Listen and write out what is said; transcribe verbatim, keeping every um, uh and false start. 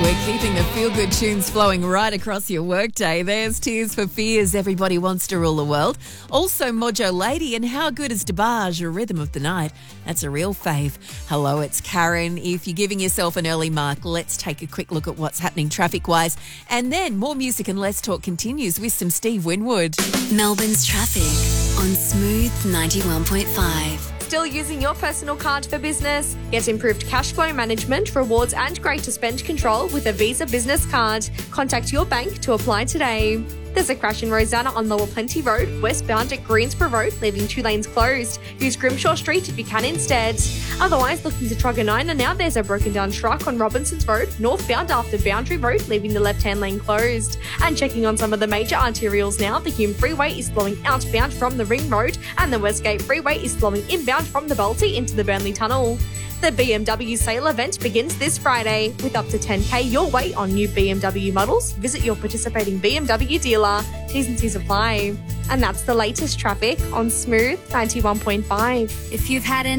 We're keeping the feel-good tunes flowing right across your workday. There's Tears for Fears, Everybody Wants to Rule the World. Also Mojo Lady and How Good is DeBarge, a rhythm of the night. That's a real fave. Hello, it's Karen. If you're giving yourself an early mark, let's take a quick look at what's happening traffic-wise. And then more music and less talk continues with some Steve Winwood. Melbourne's traffic on Smooth ninety-one point five. Still using your personal card for business? Get improved cash flow management, rewards and greater spend control with a Visa Business Card. Contact your bank to apply today. There's a crash in Rosanna on Lower Plenty Road, westbound at Greensborough Road, leaving two lanes closed. Use Grimshaw Street if you can instead. Otherwise, looking to Truganina now, there's a broken down truck on Robinsons Road, northbound after Boundary Road, leaving the left-hand lane closed. And checking on some of the major arterials now, the Hume Freeway is flowing outbound from the Ring Road, and the Westgate Freeway is flowing inbound from the Balti into the Burnley Tunnel. The B M W sale event begins this Friday with up to ten K your way on new B M W models. Visit your participating B M W dealer. T's and C's apply. And that's the latest traffic on Smooth ninety-one point five. If you've had